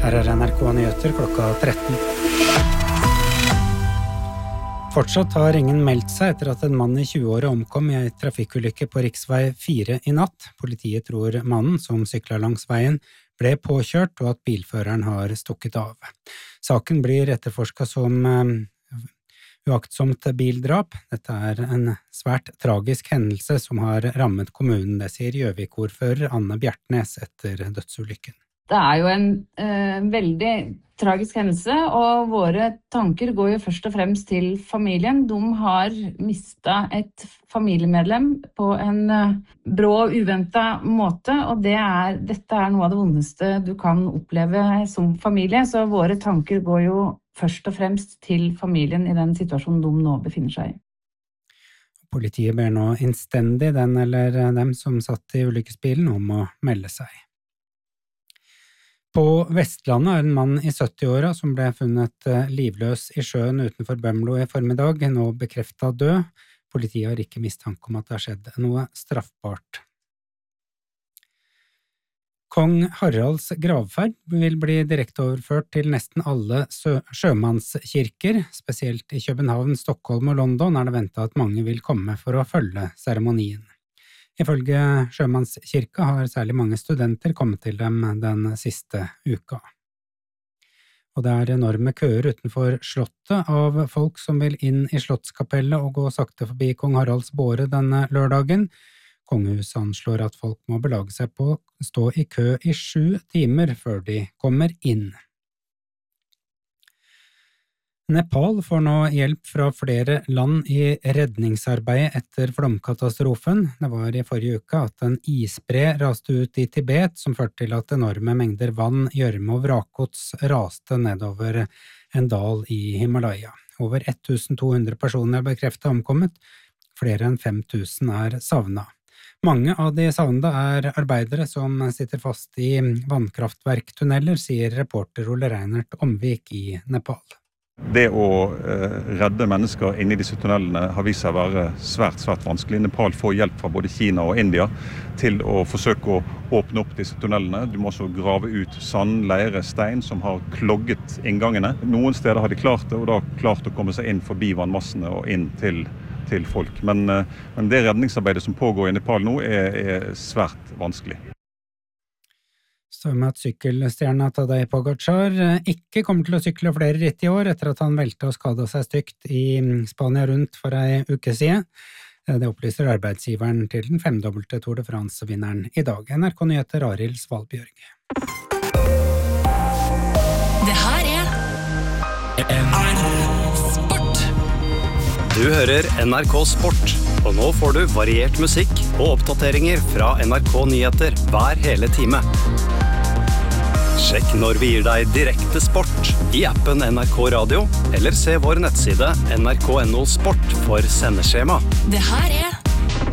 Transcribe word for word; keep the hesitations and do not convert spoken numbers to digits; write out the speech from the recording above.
Her er N R K Nyheter klokka tretten. Fortsatt har ingen meldt seg etter at en mann i tjue-åra omkom i en trafikkulykke på riksvei fire i natt. Politiet tror mannen, som syklet langs veien, ble påkjørt og at bilføreren har stukket av. Saken blir etterforsket som uh, uaktsomt bildrap. Dette er en svært tragisk hendelse som har rammet kommunen, det sier Gjøvik-ordfører Anne Bjertnes etter dødsulykken. Det er jo en eh, veldig tragisk hendelse, og våre tanker går jo først og fremst til familien. De har mistet et familiemedlem på en eh, brå og uventet måte, og det er, dette er noe av det vondeste du kan oppleve som familie, så våre tanker går jo først og fremst til familien i den situasjonen de nå befinner seg i. Politiet ber nå innstendig den eller dem som satt i ulykkesbilen om å melde seg. På Vestlandet er en mann i sytti-åra som ble funnet livløs i sjøen utenfor Bømlo i formiddag, nå bekreftet død. Politiet har ikke mistanke om at det har skjedd noe straffbart. Kong Haralds gravferd vil bli direkte overført til nesten alle sjømannskirker, spesielt i København, Stockholm og London er det ventet at mange vil komme for å følge seremonien. Ifølge Sjømannskirka har særlig mange studenter kommet til dem den siste uka. Og det er enorme køer utenfor slottet av folk som vil inn i slottskapellet og gå sakte forbi kong Haralds båre denne lørdagen. Kongehuset anslår at folk må belage seg på å stå i kø i sju timer før de kommer inn. Nepal får nå hjelp fra flere land i redningsarbeidet etter flomkatastrofen. Det var i forrige uke at en isbre raste ut i Tibet, som førte til at enorme mengder vann, gjørme og vrakgods raste nedover en dal i Himalaya. Over tusen to hundre personer er bekreftet omkommet, flere enn fem tusen er savnet. Mange av de savnede er arbeidere som sitter fast i vannkraftverktunneler, sier reporter Ole Reinert Omvik i Nepal. Det å eh, redde mennesker inne i disse tunnelene har vist seg å være svært, svært vanskelig. Nepal får hjelp fra både Kina og India til å forsøke å åpne opp disse tunnelene. Du må også grave ut sand, leire, stein som har klogget inngangene. Noen steder har de klart det, og da klart å komme seg inn forbi vannmassene og inn til, til folk. Men, eh, men det redningsarbeidet som pågår i Nepal nå er, er svært vanskelig. Så med at sykkelstjerna Tadej Pogačar ikke kommer til å sykle flere ritt i år etter at han velte og skadet seg stygt i Spania rundt for ei uke siden. Det opplyser arbeidsgiveren til den femdobbelte Tour de France-vinneren i dag. N R K Nyheter Arild Svalbjørg. Det her er N R K Sport. Du hører N R K Sport, og nå får du variert musikk og oppdateringer fra N R K Nyheter hver hele time. Sjekk når vi gir deg direkte sport i appen N R K Radio, eller se vår nettside N R K punktum N O Sport for sendeskjema. Det her er